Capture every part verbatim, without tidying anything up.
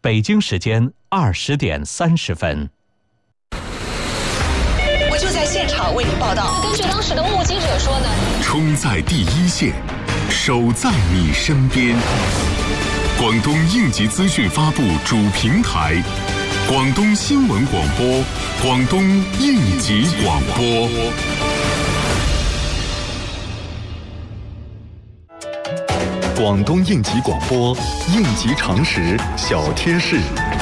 北京时间二十点三十分。 我就在现场为你报道。 根据当时的目击者说呢， 冲在第一线，守在你身边。广东应急资讯发布主平台，广东新闻广播，广东应急广播。广东应急广播，应急常识小贴士。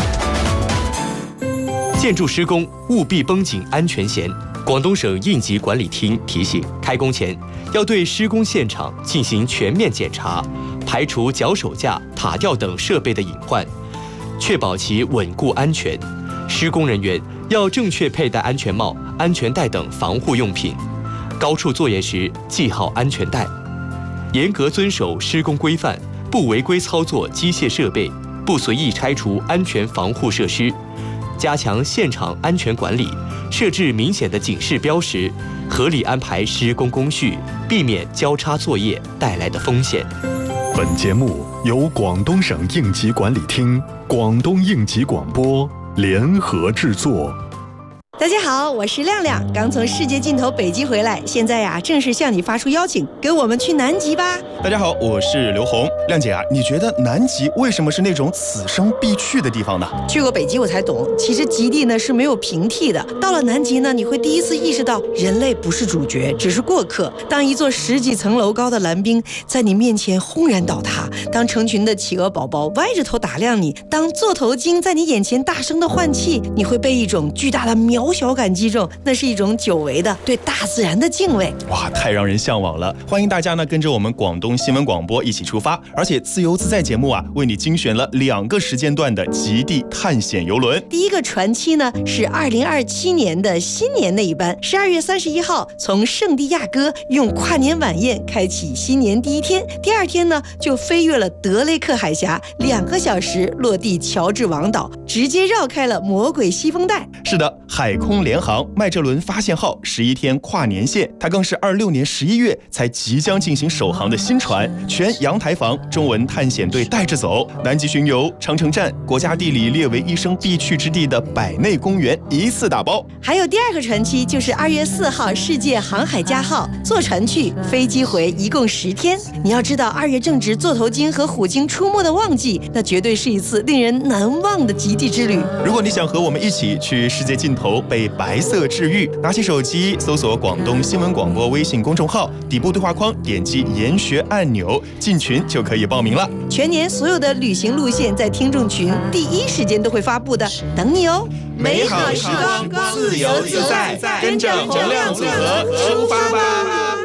建筑施工务必绷紧安全弦。广东省应急管理厅提醒，开工前要对施工现场进行全面检查，排除脚手架、塔吊等设备的隐患，确保其稳固安全。施工人员要正确佩戴安全帽、安全带等防护用品，高处作业时系好安全带，严格遵守施工规范，不违规操作机械设备，不随意拆除安全防护设施，加强现场安全管理，设置明显的警示标识，合理安排施工工序，避免交叉作业带来的风险。 本节目由广东省应急管理厅、广东应急广播联合制作。 大家好，我是亮亮，刚从世界尽头北极回来，现在呀正式向你发出邀请，跟我们去南极吧。 大家好，我是刘红。亮姐啊，你觉得南极为什么是那种此生必去的地方呢？ 去过北极我才懂，其实极地呢是没有平替的。到了南极呢，你会第一次意识到人类不是主角，只是过客。当一座十几层楼高的蓝冰在你面前轰然倒塌，当成群的企鹅宝宝歪着头打量你，当座头鲸在你眼前大声的换气，你会被一种巨大的渺小感击中，那是一种久违的对大自然的敬畏。 哇，太让人向往了！欢迎大家呢跟着我们广东新闻广播一起出发，而且自由自在节目啊为你精选了两个时间段的极地探险游轮。 第一个船期呢是二零二七年的新年那一班，十二月三十一号从圣地亚哥用跨年晚宴开启新年第一天，第二天呢就飞越了德雷克海峡，两个小时落地乔治王岛，直接绕开了魔鬼西风带。 是的，海空联航麦哲伦发现号十一天跨年线，它更是二六年十一月才即将进行首航的新船，全阳台房中文探险队带着走，南极巡游、长城站、国家地理列为一生必去之地的百内公园一次打包。 还有第二个船期就是二月四号世界航海家号，坐船去，飞机回，一共十天。你要知道，二月正值座头鲸和虎鲸出没的旺季，那绝对是一次令人难忘的极地之旅。 如果你想和我们一起去世界尽头被白色治愈，拿起手机搜索广东新闻广播微信公众号，底部对话框点击研学按钮进群就可以报名了。 全年所有的旅行路线在听众群第一时间都会发布的，等你哦。 美好时光，自由自在，跟着洪亮组合出发吧。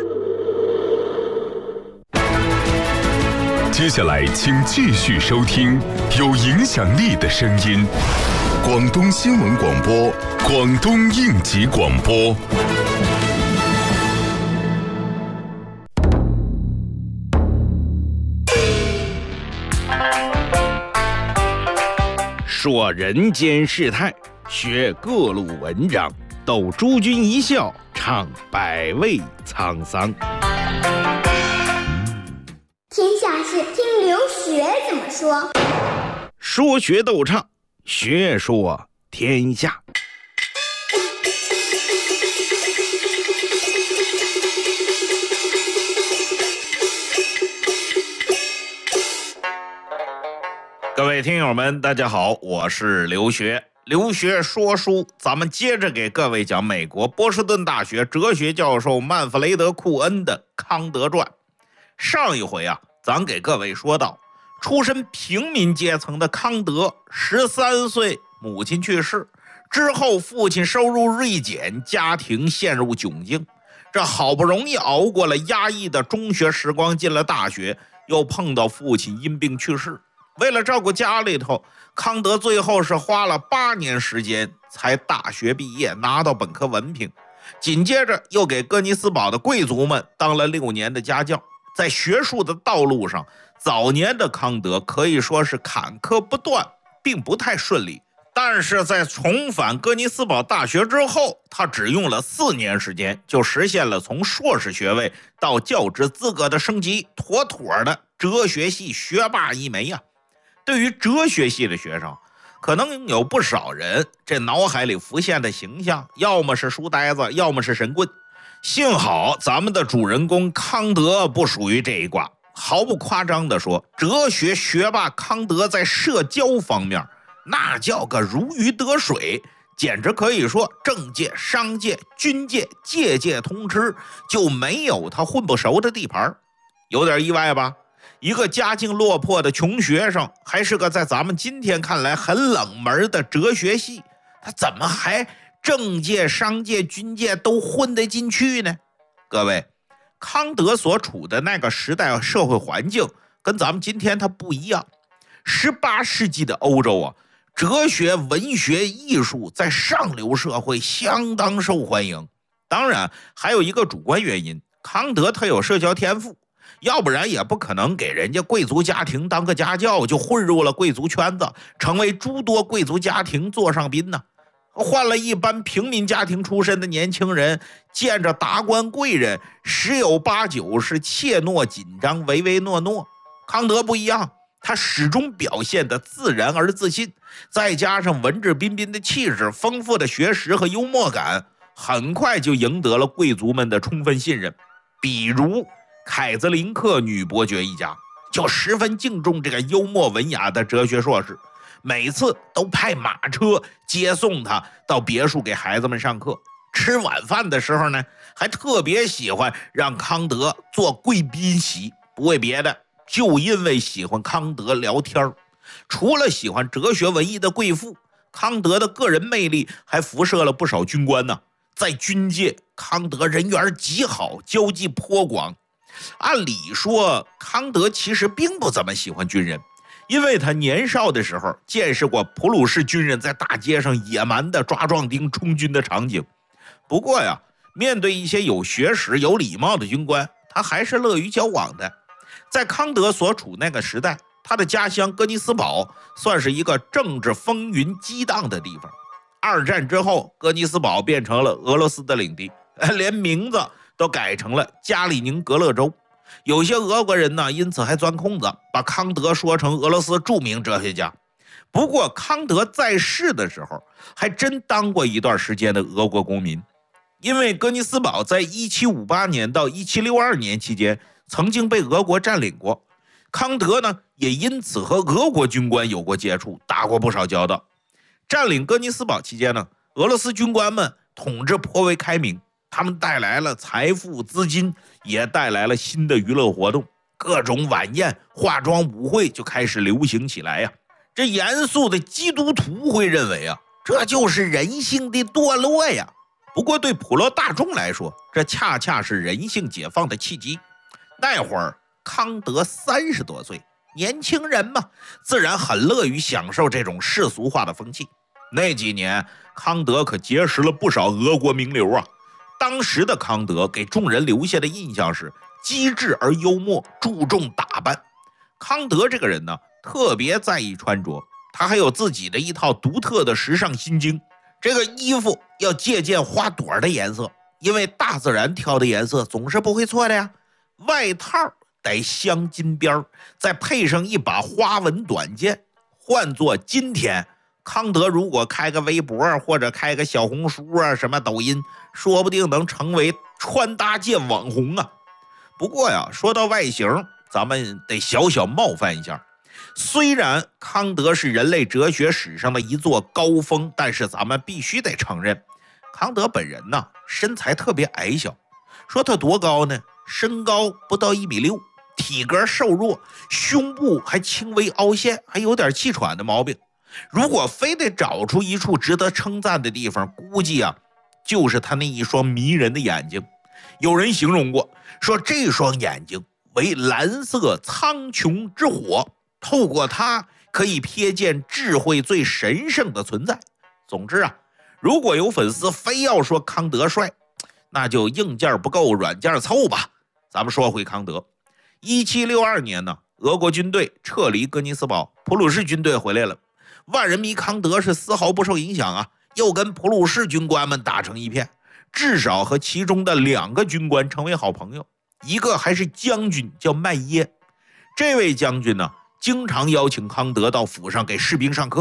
接下来请继续收听有影响力的声音，广东新闻广播，广东应急广播。 说人间世态，学各路文章，逗诸君一笑，唱百味沧桑。 天下事听刘学怎么说。 说学逗唱，学说天下。各位听友们，大家好，我是刘学。刘学说书，咱们接着给各位讲美国波士顿大学哲学教授曼弗雷德·库恩的《康德传》。上一回啊，咱给各位说到，出身平民阶层的康德，十三岁母亲去世之后，父亲收入锐减，家庭陷入窘境。这好不容易熬过了压抑的中学时光，进了大学，又碰到父亲因病去世。为了照顾家里头，康德最后是花了八年时间才大学毕业，拿到本科文凭。紧接着又给哥尼斯堡的贵族们当了六年的家教。在学术的道路上，早年的康德可以说是坎坷不断，并不太顺利。但是在重返哥尼斯堡大学之后，他只用了四年时间就实现了从硕士学位到教职资格的升级，妥妥的哲学系学霸一枚呀、啊。对于哲学系的学生， 可能有不少人这脑海里浮现的形象，要么是书呆子，要么是神棍。幸好咱们的主人公康德不属于这一挂。毫不夸张地说，哲学学霸康德在社交方面那叫个如鱼得水，简直可以说政界、商界、军界、界界通吃，就没有他混不熟的地盘。有点意外吧？一个家境落魄的穷学生，还是个在咱们今天看来很冷门的哲学系，他怎么还政界、商界、军界都混得进去呢？各位，康德所处的那个时代社会环境跟咱们今天它不一样。十八世纪的欧洲啊，哲学、文学、艺术在上流社会相当受欢迎。当然还有一个主观原因，康德他有社交天赋，要不然也不可能给人家贵族家庭当个家教，就混入了贵族圈子，成为诸多贵族家庭座上宾呢。换了一般平民家庭出身的年轻人，见着达官贵人，十有八九是怯懦紧张、唯唯诺诺。康德不一样，他始终表现得自然而自信，再加上文质彬彬的气质、丰富的学识和幽默感，很快就赢得了贵族们的充分信任。比如凯泽林克女伯爵一家就十分敬重这个幽默文雅的哲学硕士，每次都派马车接送他到别墅给孩子们上课。吃晚饭的时候呢，还特别喜欢让康德做贵宾席，不为别的，就因为喜欢康德聊天。除了喜欢哲学文艺的贵妇，康德的个人魅力还辐射了不少军官呢。在军界，康德人缘极好，交际颇广。按理说，康德其实并不怎么喜欢军人，因为他年少的时候见识过普鲁士军人在大街上野蛮的抓壮丁充军的场景。不过呀，面对一些有学识有礼貌的军官，他还是乐于交往的。在康德所处那个时代，他的家乡哥尼斯堡算是一个政治风云激荡的地方。二战之后，哥尼斯堡变成了俄罗斯的领地，连名字都改成了加里宁格勒州。有些俄国人呢，因此还钻空子，把康德说成俄罗斯著名哲学家。不过康德在世的时候，还真当过一段时间的俄国公民。因为哥尼斯堡在一七五八年到一七六二年期间曾经被俄国占领过，康德呢也因此和俄国军官有过接触，打过不少交道。占领哥尼斯堡期间呢，俄罗斯军官们统治颇为开明，他们带来了财富资金，也带来了新的娱乐活动，各种晚宴、化妆舞会就开始流行起来呀。这严肃的基督徒会认为啊，这就是人性的堕落呀。不过对普罗大众来说，这恰恰是人性解放的契机。那会儿康德三十多岁，年轻人嘛，自然很乐于享受这种世俗化的风气。那几年康德可结识了不少俄国名流啊。当时的康德给众人留下的印象是机智而幽默，注重打扮。康德这个人呢，特别在意穿着，他还有自己的一套独特的时尚心经。这个衣服要借鉴花朵的颜色，因为大自然挑的颜色总是不会错的呀。外套得镶金边，再配上一把花纹短剑。换作今天，康德如果开个微博或者开个小红书啊，什么抖音，说不定能成为穿搭界网红啊。不过呀，说到外形，咱们得小小冒犯一下。虽然康德是人类哲学史上的一座高峰，但是咱们必须得承认，康德本人呢，身材特别矮小。说他多高呢？身高不到一米六，体格瘦弱，胸部还轻微凹陷，还有点气喘的毛病。如果非得找出一处值得称赞的地方，估计啊，就是他那一双迷人的眼睛。有人形容过，说这双眼睛为蓝色苍穹之火，透过它可以瞥见智慧最神圣的存在。总之啊，如果有粉丝非要说康德帅，那就硬件不够，软件凑吧。咱们说回康德，一七六二年呢，俄国军队撤离哥尼斯堡，普鲁士军队回来了。万人迷康德是丝毫不受影响啊，又跟普鲁士军官们打成一片，至少和其中的两个军官成为好朋友，一个还是将军，叫麦耶。这位将军呢，经常邀请康德到府上给士兵上课，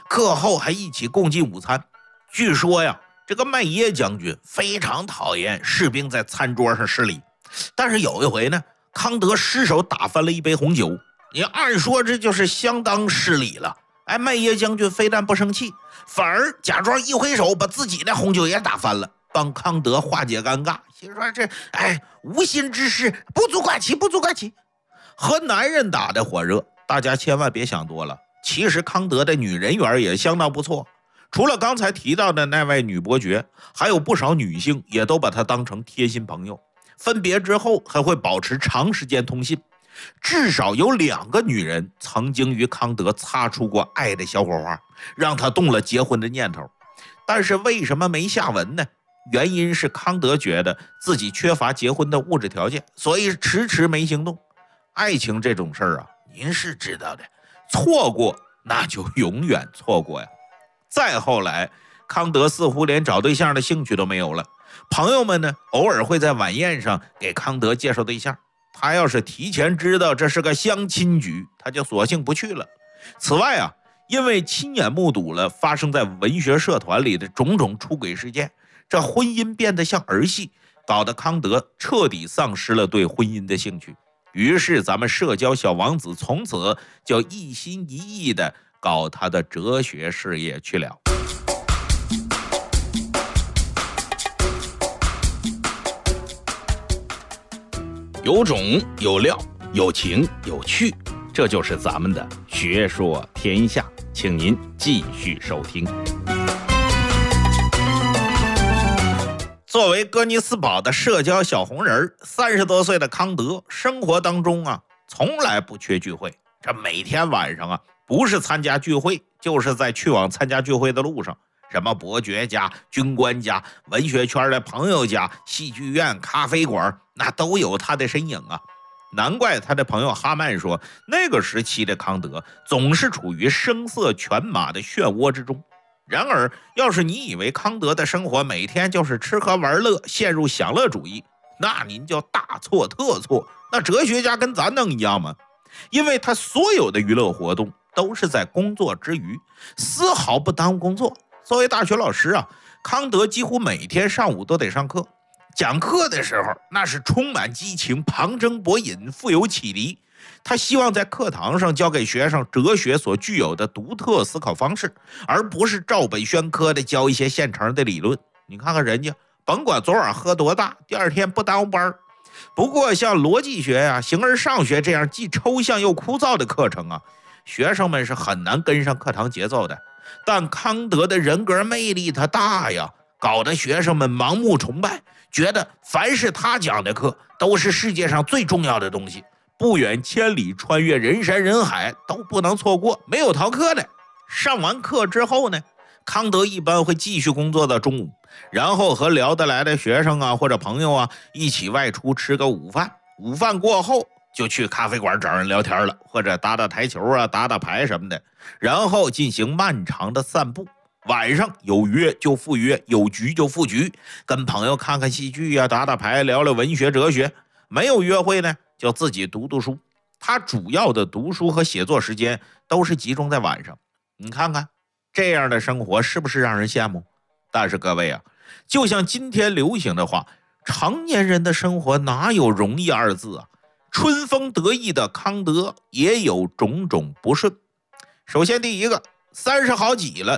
课后还一起共进午餐。据说呀，这个麦耶将军非常讨厌士兵在餐桌上失礼，但是有一回呢，康德失手打翻了一杯红酒，你按说这就是相当失礼了。哎，麦耶将军非但不生气，反而假装一挥手把自己那红酒也打翻了，帮康德化解尴尬。心说这哎无心之事，不足挂齿，不足挂齿。和男人打的火热，大家千万别想多了。其实康德的女人缘也相当不错，除了刚才提到的那位女伯爵，还有不少女性也都把他当成贴心朋友，分别之后还会保持长时间通信。至少有两个女人曾经与康德擦出过爱的小火花，让他动了结婚的念头。但是为什么没下文呢？原因是康德觉得自己缺乏结婚的物质条件，所以迟迟没行动。爱情这种事儿啊，您是知道的，错过那就永远错过呀。再后来，康德似乎连找对象的兴趣都没有了。朋友们呢，偶尔会在晚宴上给康德介绍对象，他要是提前知道这是个相亲局，他就索性不去了。此外啊，因为亲眼目睹了发生在文学社团里的种种出轨事件，这婚姻变得像儿戏，搞得康德彻底丧失了对婚姻的兴趣。于是咱们社交小王子从此就一心一意地搞他的哲学事业去了。有种有料，有情有趣，这就是咱们的学说天下，请您继续收听。作为哥尼斯堡的社交小红人，三十多岁的康德生活当中啊，从来不缺聚会。这每天晚上啊，不是参加聚会，就是在去往参加聚会的路上。什么伯爵家、军官家、文学圈的朋友家、戏剧院、咖啡馆，那都有他的身影啊。难怪他的朋友哈曼说，那个时期的康德总是处于声色犬马的漩涡之中。然而，要是你以为康德的生活每天就是吃喝玩乐，陷入享乐主义，那您就大错特错。那哲学家跟咱能一样吗？因为他所有的娱乐活动都是在工作之余，丝毫不耽误工作。作为大学老师啊，康德几乎每天上午都得上课。讲课的时候，那是充满激情，旁征博引，富有启迪。他希望在课堂上教给学生哲学所具有的独特思考方式，而不是照本宣科的教一些现成的理论。你看看人家，甭管昨晚喝多大，第二天不耽误班。不过像逻辑学呀、啊、形而上学这样既抽象又枯燥的课程啊，学生们是很难跟上课堂节奏的。但康德的人格魅力他大呀，搞得学生们盲目崇拜，觉得凡是他讲的课都是世界上最重要的东西，不远千里穿越人山人海都不能错过，没有逃课的。上完课之后呢，康德一般会继续工作到中午，然后和聊得来的学生啊或者朋友啊一起外出吃个午饭。午饭过后就去咖啡馆找人聊天了，或者打打台球啊、打打牌什么的，然后进行漫长的散步。晚上有约就赴约，有局就赴局，跟朋友看看戏剧啊、打打牌、聊聊文学哲学。没有约会呢，就自己读读书。他主要的读书和写作时间都是集中在晚上。你看看这样的生活是不是让人羡慕？但是各位啊，就像今天流行的话，成年人的生活哪有容易二字啊？春风得意的康德也有种种不顺。首先第一个，三十好几了